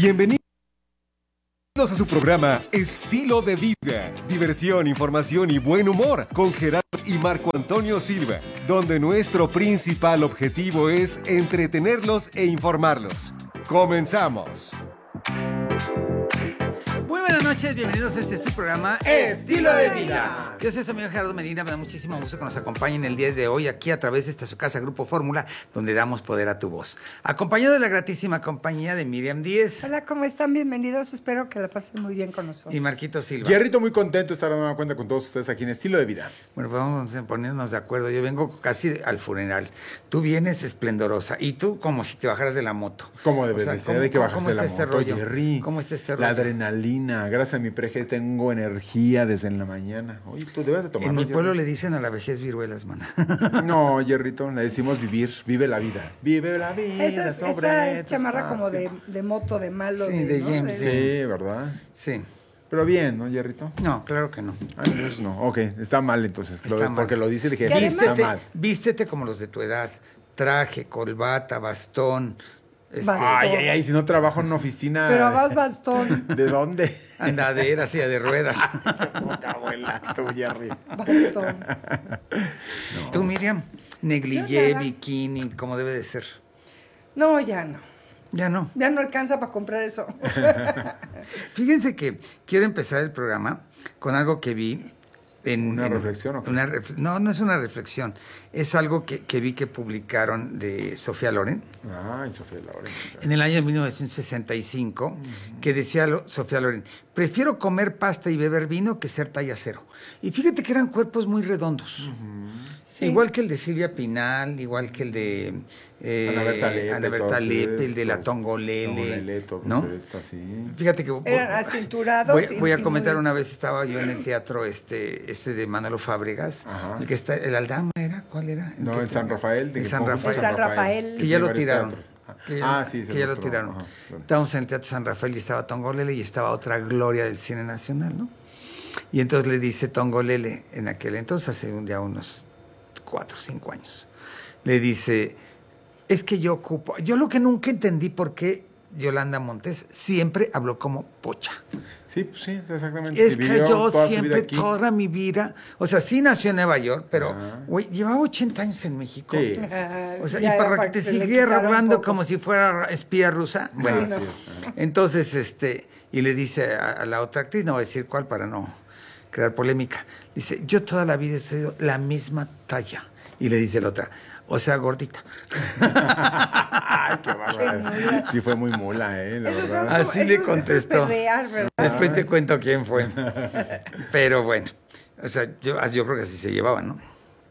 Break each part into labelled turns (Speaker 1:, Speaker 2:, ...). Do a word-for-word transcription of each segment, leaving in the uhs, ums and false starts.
Speaker 1: Bienvenidos a su programa Estilo de Vida, diversión, información y buen humor con Gerardo y Marco Antonio Silva, donde nuestro principal objetivo es entretenerlos e informarlos. ¡Comenzamos!
Speaker 2: Muy buenas noches, bienvenidos a este su programa Estilo de Vida. Yo soy su amigo Gerardo Medina, me da muchísimo gusto que nos acompañen el día de hoy aquí a través de esta su casa Grupo Fórmula, donde damos poder a tu voz. Acompañado de la gratísima compañía de Miriam Díez.
Speaker 3: Hola, ¿cómo están? Bienvenidos, espero que la pasen muy bien con nosotros.
Speaker 2: Y Marquito Silva.
Speaker 4: Jerrito, muy contento de estar dando cuenta con todos ustedes aquí en Estilo de Vida.
Speaker 2: Bueno, pues vamos a ponernos de acuerdo. Yo vengo casi al funeral. Tú vienes esplendorosa y tú como si te bajaras de la moto.
Speaker 4: ¿Cómo debe
Speaker 2: o sea,
Speaker 4: de ser? Hay que bajarse de la
Speaker 2: este
Speaker 4: moto,
Speaker 2: rollo?
Speaker 4: Jerry.
Speaker 2: ¿Cómo está este rollo?
Speaker 4: La adrenalina. Gracias a mi preje tengo energía desde en la mañana. Oye, tú debes de tomarlo,
Speaker 2: En mi
Speaker 4: Jerry.
Speaker 2: pueblo le dicen a la vejez viruelas, man.
Speaker 4: No, Jerrito, le decimos vivir. Vive la vida. Vive la vida.
Speaker 3: Esa es,
Speaker 4: sobre
Speaker 3: esa es
Speaker 4: este
Speaker 3: chamarra
Speaker 4: espacio.
Speaker 3: como de, de moto, de malo.
Speaker 2: Sí, de
Speaker 3: ¿no?
Speaker 2: James,
Speaker 4: Sí, ¿verdad?
Speaker 2: Sí.
Speaker 4: Pero bien, ¿no, Jerrito?
Speaker 2: No, claro que no.
Speaker 4: Ah, entonces no. Ok, está mal entonces. Lo-
Speaker 2: Está mal.
Speaker 4: Porque lo dice y le dije,
Speaker 3: Y
Speaker 4: está
Speaker 3: además-
Speaker 2: Vístete,
Speaker 4: mal.
Speaker 2: vístete como los de tu edad. Traje, corbata, bastón. este,
Speaker 3: Bastón.
Speaker 4: Ay, ay, ay, si no trabajo en una oficina.
Speaker 3: Pero vas bastón,
Speaker 4: ¿De dónde?
Speaker 2: andadera, silla de ruedas.
Speaker 4: Puta abuela, tú, Jerry.
Speaker 3: bastón.
Speaker 2: Tú, Miriam,
Speaker 3: Yo
Speaker 2: negligé,
Speaker 3: nada.
Speaker 2: bikini, como debe de ser.
Speaker 3: No, ya no.
Speaker 2: Ya no.
Speaker 3: Ya no alcanza para comprar eso.
Speaker 2: Fíjense que quiero empezar el programa con algo que vi. En,
Speaker 4: ¿Una
Speaker 2: en-
Speaker 4: reflexión o qué?
Speaker 2: una ref- no, no es una reflexión. Es algo que, que vi que publicaron de Sofía Loren.
Speaker 4: Ay, Sofía Loren.
Speaker 2: En el año mil novecientos sesenta y cinco, que decía lo- Sofía Loren, prefiero comer pasta y beber vino que ser talla cero. Y fíjate que eran cuerpos muy redondos.
Speaker 3: Sí.
Speaker 2: Igual que el de Silvia Pinal, igual que el de eh,
Speaker 4: Ana Berta Lepe,
Speaker 2: Ana Berta
Speaker 4: todos
Speaker 2: Lepe, el de la
Speaker 4: estos,
Speaker 2: Tongolele,
Speaker 4: Tongolele, todos
Speaker 2: ¿no?
Speaker 4: estos, sí.
Speaker 2: Fíjate que
Speaker 3: Eran acinturados
Speaker 2: voy,
Speaker 3: y-
Speaker 2: voy a
Speaker 3: y
Speaker 2: comentar
Speaker 3: muy-
Speaker 2: una vez estaba yo en el teatro este este de Manolo Fábregas,
Speaker 4: Ajá.
Speaker 2: el que está el Aldama era, ¿cuál era?
Speaker 4: No,
Speaker 2: que
Speaker 4: el San
Speaker 2: tenía-
Speaker 4: Rafael. de
Speaker 2: el
Speaker 4: que
Speaker 2: San
Speaker 4: pongo
Speaker 2: Rafael.
Speaker 3: El San Rafael.
Speaker 2: que ya
Speaker 4: tiene
Speaker 2: lo
Speaker 4: varios
Speaker 2: tiraron.
Speaker 4: teatros.
Speaker 2: Que ya,
Speaker 4: Ah, sí, se
Speaker 2: que ya lo
Speaker 4: otro,
Speaker 2: tiraron.
Speaker 4: ajá, claro.
Speaker 2: Estábamos en el Teatro San Rafael y estaba Tongolele y estaba otra gloria del cine nacional, ¿no? Y entonces le dice Tongolele, en aquel entonces, hace un- ya unos cuatro o cinco años, le dice, es que yo ocupo, yo lo que nunca entendí por qué Yolanda Montes siempre habló como pocha.
Speaker 4: Sí, pues sí, exactamente.
Speaker 2: Es
Speaker 4: Sí,
Speaker 2: que
Speaker 4: vivió
Speaker 2: yo
Speaker 4: toda su vida
Speaker 2: siempre,
Speaker 4: aquí.
Speaker 2: toda mi vida, o sea, sí nació en Nueva York, pero,
Speaker 4: Ajá.
Speaker 2: güey, llevaba ochenta años en México.
Speaker 4: Sí.
Speaker 3: Ah,
Speaker 2: O sea,
Speaker 3: ya
Speaker 2: y
Speaker 3: era
Speaker 2: para que te
Speaker 3: se le
Speaker 2: siguiera
Speaker 3: quitara un
Speaker 2: hablando
Speaker 3: poco.
Speaker 2: como si fuera espía rusa. Bueno,
Speaker 4: Así
Speaker 3: no.
Speaker 4: es, ajá.
Speaker 2: entonces, este, y le dice a, a la otra actriz, no voy a decir cuál para no crear polémica, dice, yo toda la vida he sido la misma talla. Y le dice la otra, o sea, gordita.
Speaker 4: Ay, qué bárbaro. Sí, fue muy mula, ¿eh? La
Speaker 3: Esos son
Speaker 4: verdad.
Speaker 3: como-
Speaker 2: Así le
Speaker 3: eso- eso es
Speaker 2: contestó.
Speaker 3: perrear, ¿verdad?
Speaker 2: Después te cuento quién fue. Pero bueno, o sea, yo, yo creo que así se llevaban, ¿no?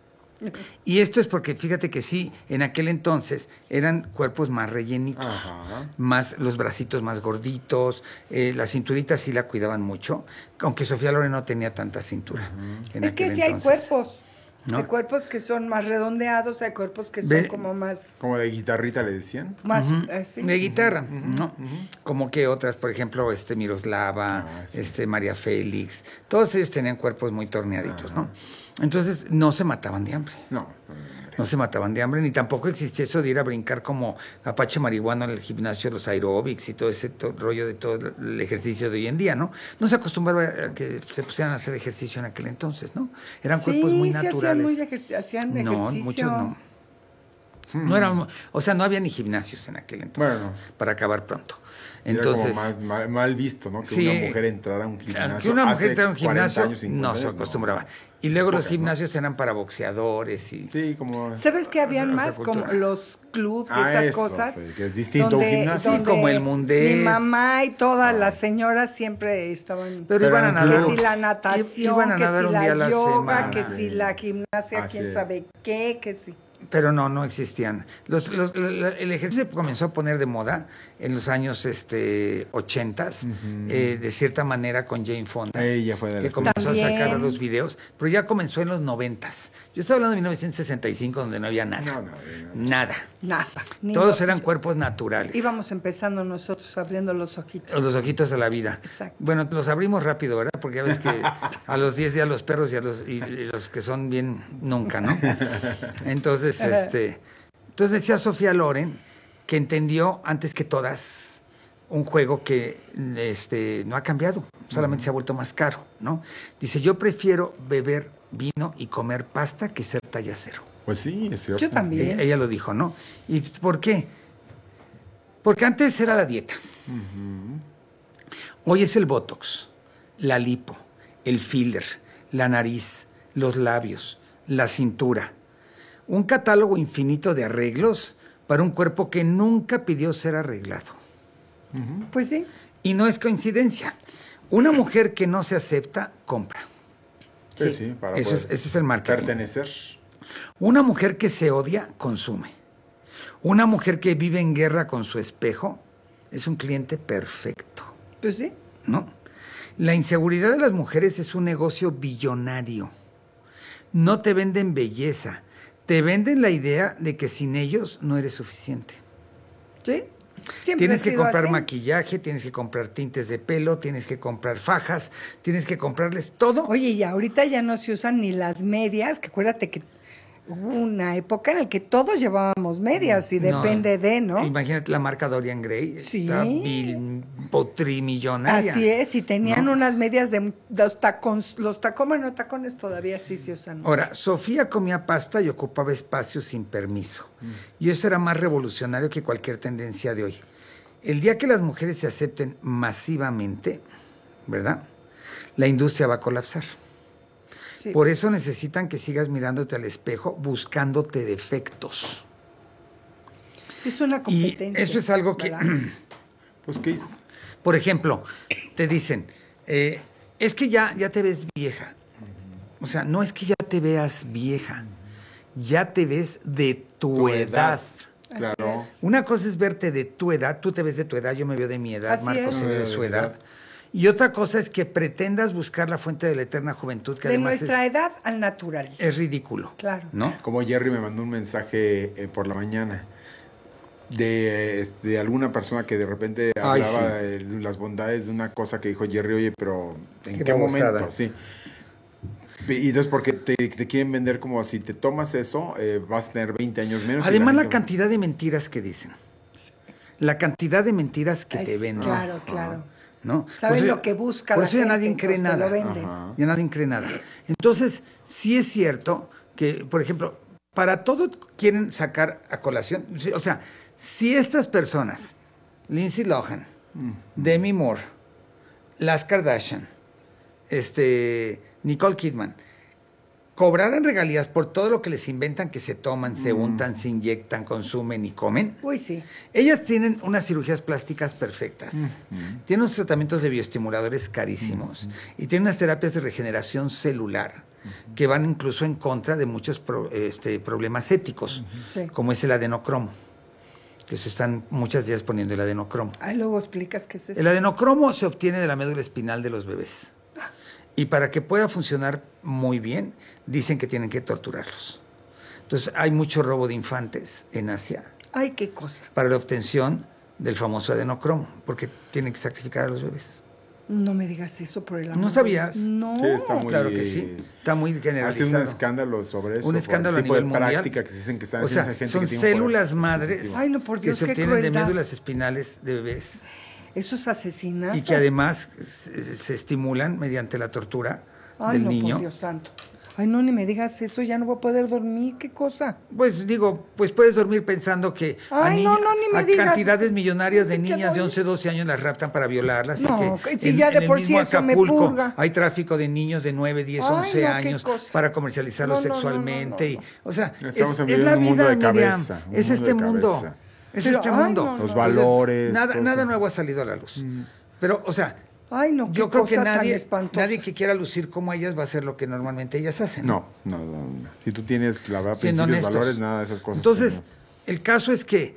Speaker 2: Y esto es porque fíjate que sí, en aquel entonces eran cuerpos más rellenitos,
Speaker 4: Ajá.
Speaker 2: más los bracitos más gorditos, eh, la cinturita sí la cuidaban mucho, aunque Sofía Loren no tenía tanta cintura. en
Speaker 3: Es que
Speaker 2: aquel
Speaker 3: sí hay
Speaker 2: entonces.
Speaker 3: cuerpos.
Speaker 2: ¿No?
Speaker 3: Hay cuerpos que son más redondeados, hay cuerpos que son
Speaker 2: Ve-
Speaker 3: como más...
Speaker 4: Como de guitarrita le decían.
Speaker 3: más
Speaker 2: Ujú.
Speaker 3: así.
Speaker 2: De guitarra, ¿no? Como que otras, por ejemplo, este Miroslava,
Speaker 4: Ah, sí.
Speaker 2: este María Félix, todos ellos tenían cuerpos muy torneaditos, ¿no? Entonces no se mataban de hambre.
Speaker 4: No, hombre.
Speaker 2: No se mataban de hambre, ni tampoco existía eso de ir a brincar como Apache marihuana en el gimnasio, los aeróbics y todo ese to- rollo de todo el ejercicio de hoy en día, ¿no? No se acostumbraba a que se pusieran a hacer ejercicio en aquel entonces, ¿no? Eran cuerpos
Speaker 3: Sí,
Speaker 2: muy
Speaker 3: sí
Speaker 2: naturales.
Speaker 3: Hacían, muy ejer- hacían
Speaker 2: No,
Speaker 3: ejercicio.
Speaker 2: muchos no. No eran, o sea, no había ni gimnasios en aquel entonces,
Speaker 4: Bueno.
Speaker 2: para acabar pronto.
Speaker 4: Era
Speaker 2: Entonces,
Speaker 4: como más mal, mal visto, ¿no? Que
Speaker 2: sí,
Speaker 4: una mujer entrara a un
Speaker 2: o sea,
Speaker 4: gimnasio.
Speaker 2: que una mujer
Speaker 4: hace
Speaker 2: entrara a un
Speaker 4: cuarenta
Speaker 2: gimnasio
Speaker 4: años, cincuenta
Speaker 2: no se
Speaker 4: años,
Speaker 2: acostumbraba. Y luego los
Speaker 4: Pocas, ¿no?
Speaker 2: gimnasios eran para boxeadores y...
Speaker 4: Sí, como...
Speaker 3: ¿Sabes que habían
Speaker 2: Otra
Speaker 3: más
Speaker 2: cultura.
Speaker 3: como los clubs y
Speaker 4: Ah,
Speaker 3: esas
Speaker 4: eso,
Speaker 3: cosas?
Speaker 4: sí, que es distinto a un gimnasio.
Speaker 2: Sí, como el Mundet.
Speaker 3: Mi mamá y todas las señoras siempre estaban...
Speaker 2: Pero,
Speaker 4: Pero
Speaker 2: iban a
Speaker 4: eran
Speaker 2: nadar.
Speaker 3: que
Speaker 4: clubs.
Speaker 3: si la natación,
Speaker 2: Iban a
Speaker 3: que
Speaker 2: nadar
Speaker 3: si
Speaker 2: un día a
Speaker 3: la
Speaker 2: la
Speaker 3: yoga,
Speaker 2: semana.
Speaker 3: que si la gimnasia,
Speaker 4: Así
Speaker 3: quién
Speaker 4: es.
Speaker 3: sabe qué, que si...
Speaker 2: Pero no, no existían. Los, los- la- el ejercicio se comenzó a poner de moda en los años este, ochentas, eh, de cierta manera con Jane Fonda.
Speaker 4: Ella fue de
Speaker 2: que
Speaker 4: las
Speaker 2: comenzó
Speaker 3: También.
Speaker 2: a sacar los videos, pero ya comenzó en los noventas. Yo estoy hablando de mil novecientos sesenta y cinco, donde no había nada.
Speaker 4: No, no, no.
Speaker 2: Nada.
Speaker 3: Nada. ni
Speaker 2: Todos
Speaker 3: lo-
Speaker 2: eran cuerpos naturales.
Speaker 3: Íbamos empezando nosotros abriendo los ojitos.
Speaker 2: Los ojitos de la vida.
Speaker 3: Exacto.
Speaker 2: Bueno, los abrimos rápido, ¿verdad? Porque ya ves que a los diez días los perros y a los, y, y los que son bien nunca, ¿no? Entonces, este, entonces decía Sofía Loren que entendió antes que todas un juego que este, no ha cambiado, solamente uh-huh. se ha vuelto más caro, ¿no? Dice, yo prefiero beber vino y comer pasta que ser talla cero.
Speaker 4: Pues sí, es cierto.
Speaker 3: Yo también.
Speaker 2: Ella, ella lo dijo, ¿no? ¿Y por qué? Porque antes era la dieta. Uh-huh. Hoy es el Botox, la lipo, el filler, la nariz, los labios, la cintura. Un catálogo infinito de arreglos para un cuerpo que nunca pidió ser arreglado.
Speaker 3: Uh-huh. Pues sí.
Speaker 2: Y no es coincidencia. Una mujer que no se acepta, compra.
Speaker 4: Sí, sí, para
Speaker 2: eso, es, eso es el marketing.
Speaker 4: Pertenecer.
Speaker 2: Una mujer que se odia, consume. Una mujer que vive en guerra con su espejo es un cliente perfecto.
Speaker 3: Pues sí.
Speaker 2: ¿No? La inseguridad de las mujeres es un negocio billonario. No te venden belleza, te venden la idea de que sin ellos no eres suficiente.
Speaker 3: ¿Sí? Siempre
Speaker 2: tienes que comprar
Speaker 3: así.
Speaker 2: maquillaje, tienes que comprar tintes de pelo, tienes que comprar fajas, tienes que comprarles todo.
Speaker 3: Oye, y ahorita ya no se usan ni las medias, que acuérdate que hubo una época en la que todos llevábamos medias y
Speaker 2: No,
Speaker 3: depende de, ¿no?
Speaker 2: Imagínate la marca Dorian Gray,
Speaker 3: Sí.
Speaker 2: está bil- potrimillonaria.
Speaker 3: Así es, y tenían
Speaker 2: ¿no?
Speaker 3: unas medias de los tacones, los tacones, bueno, tacones todavía sí se usan.
Speaker 2: Ahora, Sofía comía pasta y ocupaba espacio sin permiso. Mm. Y eso era más revolucionario que cualquier tendencia de hoy. El día que las mujeres se acepten masivamente, ¿verdad? La industria va a colapsar.
Speaker 3: Sí.
Speaker 2: Por eso necesitan que sigas mirándote al espejo, buscándote defectos.
Speaker 3: Es una competencia.
Speaker 2: Y eso es algo que...
Speaker 4: Pues, ¿qué es?
Speaker 2: Por ejemplo, te dicen, eh, es que ya, ya te ves vieja. O sea, no es que ya te veas vieja, ya te ves de tu,
Speaker 4: Tu
Speaker 2: edad.
Speaker 4: edad. Claro.
Speaker 2: Una cosa es verte de tu edad, tú te ves de tu edad, yo me veo de mi edad,
Speaker 3: Así
Speaker 2: Marco
Speaker 3: es.
Speaker 2: se ve de su edad. Y otra cosa es que pretendas buscar la fuente de la eterna juventud, que
Speaker 3: De
Speaker 2: además
Speaker 3: nuestra
Speaker 2: es,
Speaker 3: edad al natural.
Speaker 2: es ridículo.
Speaker 3: Claro.
Speaker 2: ¿No?
Speaker 4: Como Jerry me mandó un mensaje eh, por la mañana de, este, de alguna persona que de repente
Speaker 2: Ay,
Speaker 4: hablaba
Speaker 2: sí.
Speaker 4: de las bondades de una cosa que dijo Jerry, oye, pero ¿en
Speaker 2: Qué
Speaker 4: qué,
Speaker 2: babosada.
Speaker 4: momento? Sí. Y entonces porque te, te quieren vender como si te tomas eso, eh, vas a tener veinte años menos.
Speaker 2: Además, la
Speaker 4: gente-
Speaker 2: cantidad de mentiras que dicen. La cantidad de mentiras que
Speaker 3: Es-
Speaker 2: te venden.
Speaker 3: Claro, claro.
Speaker 2: ¿No?
Speaker 3: Saben
Speaker 2: Por eso-
Speaker 3: lo que busca
Speaker 2: Por
Speaker 3: la
Speaker 2: eso ya
Speaker 3: gente,
Speaker 2: nadie cree
Speaker 3: entonces te
Speaker 2: nada.
Speaker 3: lo venden.
Speaker 4: Ajá.
Speaker 2: Ya nadie cree nada. Entonces, sí es cierto que, por ejemplo, para todo quieren sacar a colación. Sí, o sea, si estas personas, Lindsay Lohan, Demi Moore, las Kardashian, este, Nicole Kidman, cobraran regalías por todo lo que les inventan, que se toman, se untan, se inyectan, consumen y comen,
Speaker 3: Uy, sí.
Speaker 2: ellas tienen unas cirugías plásticas perfectas, uh-huh. tienen unos tratamientos de bioestimuladores carísimos uh-huh. y tienen unas terapias de regeneración celular uh-huh. que van incluso en contra de muchos pro, este, problemas éticos, uh-huh. sí. como es el adenocromo, que se están muchas días poniendo el adenocromo.
Speaker 3: Ahí luego explicas qué es eso.
Speaker 2: El adenocromo se obtiene de la médula espinal de los bebés. Y para que pueda funcionar muy bien, dicen que tienen que torturarlos. Entonces, hay mucho robo de infantes en Asia.
Speaker 3: Ay, qué cosa.
Speaker 2: Para la obtención del famoso adenocromo, porque tienen que sacrificar a los bebés.
Speaker 3: No me digas eso por el amor.
Speaker 2: ¿No sabías?
Speaker 3: No.
Speaker 4: Sí, está muy,
Speaker 2: claro que sí. Está muy generalizado.
Speaker 4: Hace un escándalo sobre eso.
Speaker 2: Un escándalo
Speaker 4: por
Speaker 2: a
Speaker 4: el tipo
Speaker 2: nivel
Speaker 4: de
Speaker 2: mundial.
Speaker 4: práctica que se dicen que están
Speaker 2: o
Speaker 4: haciendo
Speaker 2: sea,
Speaker 4: esa gente
Speaker 2: son
Speaker 4: que tiene un
Speaker 2: células
Speaker 4: poder
Speaker 2: madres
Speaker 4: positivo.
Speaker 3: Ay, no, por Dios,
Speaker 2: que se
Speaker 3: qué
Speaker 2: obtienen de
Speaker 3: crueldad.
Speaker 2: médulas espinales de bebés.
Speaker 3: Eso es asesinato.
Speaker 2: Y que además se, se estimulan mediante la tortura
Speaker 3: Ay,
Speaker 2: del
Speaker 3: no,
Speaker 2: niño.
Speaker 3: por Dios santo. Ay, no, ni me digas eso, ya no voy a poder dormir, qué cosa.
Speaker 2: Pues digo, pues puedes dormir pensando que
Speaker 3: Ay,
Speaker 2: a,
Speaker 3: no,
Speaker 2: niña-
Speaker 3: no, ni me
Speaker 2: a
Speaker 3: digas.
Speaker 2: cantidades millonarias de
Speaker 3: ¿Qué
Speaker 2: niñas de
Speaker 3: doy?
Speaker 2: once, doce años las raptan para violarlas. y
Speaker 3: No,
Speaker 2: que
Speaker 3: si ya de
Speaker 2: el
Speaker 3: por sí
Speaker 2: mismo
Speaker 3: eso me
Speaker 2: Acapulco
Speaker 3: purga.
Speaker 2: hay tráfico de niños de nueve, diez,
Speaker 3: Ay,
Speaker 2: once
Speaker 3: no, qué
Speaker 2: años
Speaker 3: cosa.
Speaker 2: para comercializarlos
Speaker 3: No, no, no,
Speaker 2: sexualmente.
Speaker 3: no, no, no.
Speaker 2: Y, o sea, es,
Speaker 4: Estamos
Speaker 2: es
Speaker 4: viviendo
Speaker 2: la
Speaker 4: un mundo
Speaker 2: vida,
Speaker 4: de
Speaker 2: Miriam.
Speaker 4: cabeza, un
Speaker 2: Es
Speaker 4: mundo
Speaker 2: este
Speaker 4: de
Speaker 2: mundo.
Speaker 4: cabeza.
Speaker 2: Es
Speaker 3: Pero,
Speaker 2: este
Speaker 3: ay,
Speaker 2: mundo.
Speaker 3: no, no.
Speaker 4: Los
Speaker 2: Entonces,
Speaker 4: valores.
Speaker 2: Nada,
Speaker 4: todo
Speaker 2: nada
Speaker 4: eso.
Speaker 2: nuevo ha salido a la luz. Pero, o sea,
Speaker 3: Ay, no, qué
Speaker 2: yo creo que
Speaker 3: cosa tan
Speaker 2: nadie,
Speaker 3: espantosa.
Speaker 2: nadie que quiera lucir como ellas va a hacer lo que normalmente ellas hacen.
Speaker 4: No, no, no, no. Si tú tienes, la verdad,
Speaker 2: Siendo
Speaker 4: principios,
Speaker 2: honestos.
Speaker 4: valores, nada de esas cosas.
Speaker 2: Entonces,
Speaker 4: no.
Speaker 2: el caso es que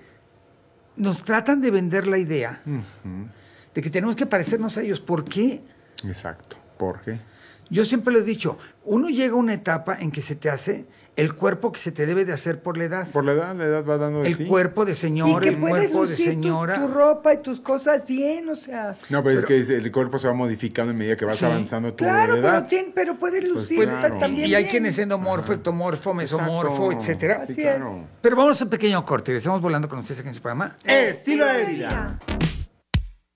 Speaker 2: nos tratan de vender la idea
Speaker 4: Ujú.
Speaker 2: de que tenemos que parecernos a ellos. ¿Por qué?
Speaker 4: Exacto. ¿Por qué?
Speaker 2: Yo siempre lo he dicho, uno llega a una etapa en que se te hace el cuerpo que se te debe de hacer por la edad.
Speaker 4: Por la edad, la edad va dando de
Speaker 2: El
Speaker 4: sí.
Speaker 2: cuerpo de
Speaker 3: Y
Speaker 2: señor,
Speaker 3: que
Speaker 2: el
Speaker 3: puedes
Speaker 2: cuerpo de
Speaker 3: lucir tu,
Speaker 2: señora.
Speaker 3: tu ropa y tus cosas bien, o sea.
Speaker 4: No, pero, es que el cuerpo se va modificando en medida que vas
Speaker 2: Sí.
Speaker 4: avanzando tu
Speaker 3: Claro,
Speaker 4: de
Speaker 3: pero,
Speaker 4: edad.
Speaker 3: tien- pero puedes lucir
Speaker 4: Pues
Speaker 3: ta-
Speaker 4: claro.
Speaker 3: también
Speaker 2: Y hay
Speaker 3: bien.
Speaker 2: quienes endomorfo, ectomorfo, mesomorfo,
Speaker 4: Exacto.
Speaker 2: etcétera.
Speaker 3: Así
Speaker 4: Sí, claro.
Speaker 3: es.
Speaker 2: Pero vamos a un pequeño corte. Estamos volando con ustedes aquí en su programa.
Speaker 3: Estilo de vida.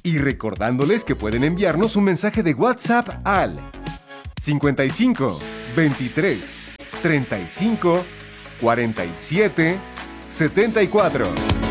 Speaker 1: Y recordándoles que pueden enviarnos un mensaje de WhatsApp al cincuenta y cinco, veintitrés, treinta y cinco, cuarenta y siete, setenta y cuatro.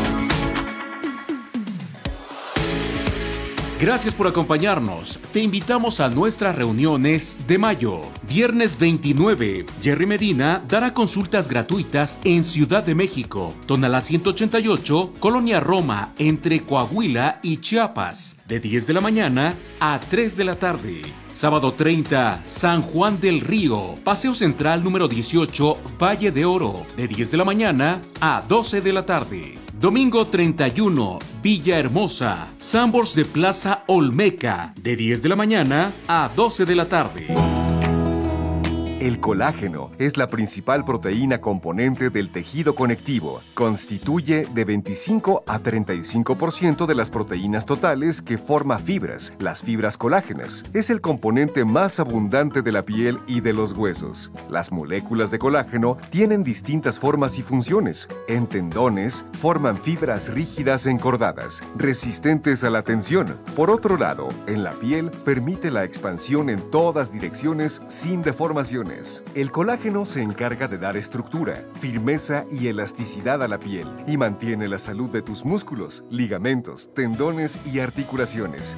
Speaker 5: Gracias por acompañarnos. Te invitamos a nuestras reuniones de mayo. Viernes veintinueve, Jerry Medina dará consultas gratuitas en Ciudad de México, Tonalá ciento ochenta y ocho, Colonia Roma, entre Coahuila y Chiapas, de diez de la mañana a tres de la tarde. Sábado treinta, San Juan del Río, Paseo Central número dieciocho, Valle de Oro, de diez de la mañana a doce de la tarde. Domingo treinta y uno, Villahermosa, Sanborns de Plaza Olmeca, de diez de la mañana a doce de la tarde.
Speaker 1: El colágeno es la principal proteína componente del tejido conectivo. Constituye de veinticinco a treinta y cinco por ciento de las proteínas totales que forma fibras, las fibras colágenas. Es el componente más abundante de la piel y de los huesos. Las moléculas de colágeno tienen distintas formas y funciones. En tendones, forman fibras rígidas encordadas, resistentes a la tensión. Por otro lado, en la piel, permite la expansión en todas direcciones sin deformaciones. El colágeno se encarga de dar estructura, firmeza y elasticidad a la piel y mantiene la salud de tus músculos, ligamentos, tendones y articulaciones.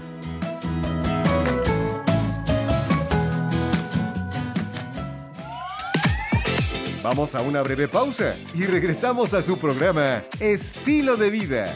Speaker 1: Vamos a una breve pausa y regresamos a su programa Estilo de Vida.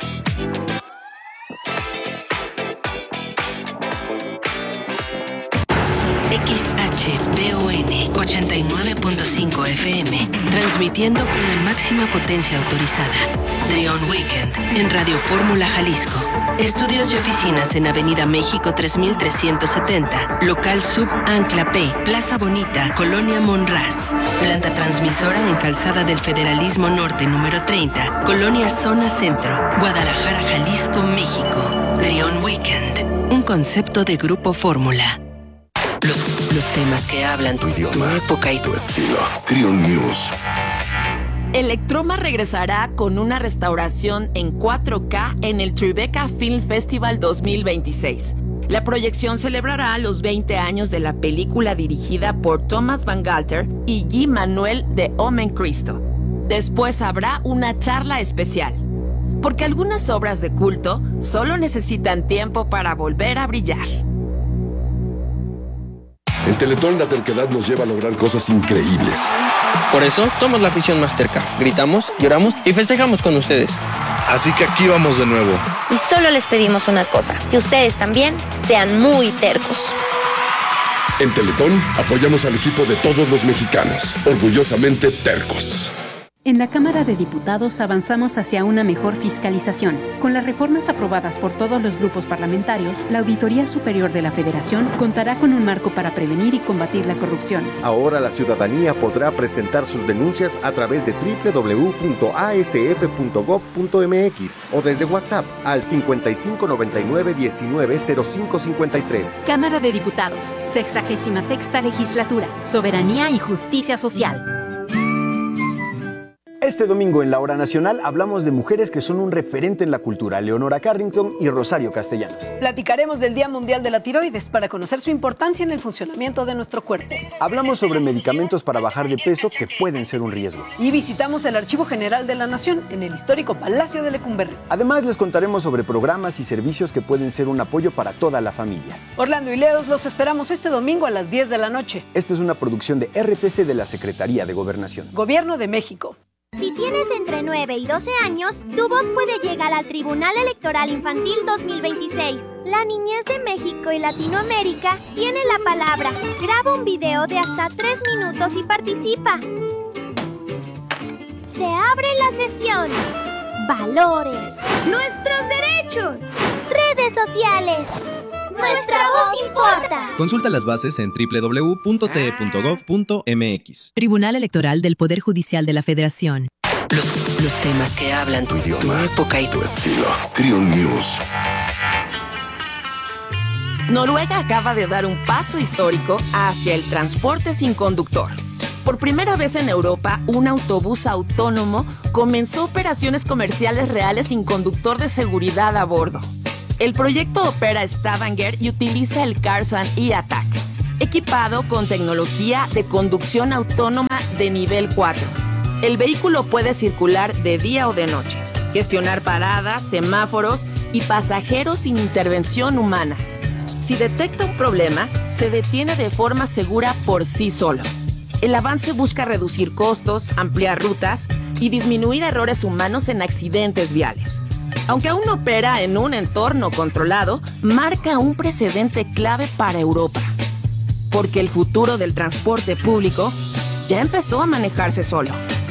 Speaker 6: X H P O N ochenta y nueve punto cinco F M, transmitiendo con la máxima potencia autorizada. Trión Weekend en Radio Fórmula Jalisco. Estudios y oficinas en Avenida México tres mil trescientos setenta, Local Sub Ancla P, Plaza Bonita, Colonia Monraz. Planta transmisora en Calzada del Federalismo Norte número treinta, Colonia Zona Centro, Guadalajara, Jalisco, México. Trión Weekend, un concepto de Grupo Fórmula. Los, los temas que hablan tu idioma, tu época y tu estilo.
Speaker 7: Trión News.
Speaker 8: Electroma regresará con una restauración en cuatro K en el Tribeca Film Festival dos mil veintiséis. La proyección celebrará los veinte años de la película dirigida por Thomas Van Galter y Guy Manuel de Omen Cristo. Después habrá una charla especial, porque algunas obras de culto solo necesitan tiempo para volver a brillar.
Speaker 7: En Teletón la terquedad nos lleva a lograr cosas increíbles.
Speaker 9: Por eso somos la afición más terca. Gritamos, lloramos y festejamos con ustedes.
Speaker 10: Así que aquí vamos de nuevo.
Speaker 11: Y solo les pedimos una cosa, que ustedes también sean muy tercos.
Speaker 7: En Teletón apoyamos al equipo de todos los mexicanos, orgullosamente tercos.
Speaker 12: En la Cámara de Diputados avanzamos hacia una mejor fiscalización. Con las reformas aprobadas por todos los grupos parlamentarios, la Auditoría Superior de la Federación contará con un marco para prevenir y combatir la corrupción.
Speaker 13: Ahora la ciudadanía podrá presentar sus denuncias a través de doble u doble u doble u punto a s f punto gob punto m x o desde WhatsApp al cincuenta y cinco noventa y nueve diecinueve cero cinco cincuenta y tres.
Speaker 12: Cámara de Diputados, sexagésima sexta Legislatura, Soberanía y Justicia Social.
Speaker 14: Este domingo en La Hora Nacional hablamos de mujeres que son un referente en la cultura, Leonora Carrington y Rosario Castellanos.
Speaker 15: Platicaremos del Día Mundial de la Tiroides para conocer su importancia en el funcionamiento de nuestro cuerpo.
Speaker 14: Hablamos sobre medicamentos para bajar de peso que pueden ser un riesgo.
Speaker 15: Y visitamos el Archivo General de la Nación en el histórico Palacio de Lecumberri.
Speaker 14: Además les contaremos sobre programas y servicios que pueden ser un apoyo para toda la familia.
Speaker 15: Orlando y Leos los esperamos este domingo a las diez de la noche.
Speaker 14: Esta es una producción de R T C de la Secretaría de Gobernación.
Speaker 15: Gobierno de México.
Speaker 16: Si tienes entre nueve y doce años, tu voz puede llegar al Tribunal Electoral Infantil dos mil veintiséis. La niñez de México y Latinoamérica tiene la palabra. Graba un video de hasta tres minutos y participa. Se abre la sesión. Valores. Nuestros derechos. Redes sociales. Nuestra voz importa.
Speaker 17: Consulta las bases en doble u doble u doble u punto t e punto gob punto m x.
Speaker 6: Tribunal Electoral del Poder Judicial de la Federación. Los, los temas que hablan tu idioma, tu época y tu estilo.
Speaker 7: Trión News.
Speaker 8: Noruega acaba de dar un paso histórico hacia el transporte sin conductor. Por primera vez en Europa, un autobús autónomo comenzó operaciones comerciales reales sin conductor de seguridad a bordo. El proyecto opera Stavanger y utiliza el Carson E-Attack, equipado con tecnología de conducción autónoma de nivel cuatro. El vehículo puede circular de día o de noche, gestionar paradas, semáforos y pasajeros sin intervención humana. Si detecta un problema, se detiene de forma segura por sí solo. El avance busca reducir costos, ampliar rutas y disminuir errores humanos en accidentes viales. Aunque aún opera en un entorno controlado, marca un precedente clave para Europa. Porque el futuro del transporte público ya empezó a manejarse solo.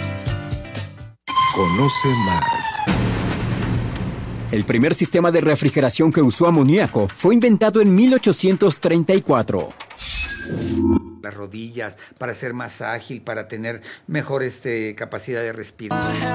Speaker 18: Conoce más. El primer sistema de refrigeración que usó amoníaco fue inventado en mil ochocientos treinta y cuatro.
Speaker 2: Las rodillas, para ser más ágil, para tener mejor este, capacidad de respirar.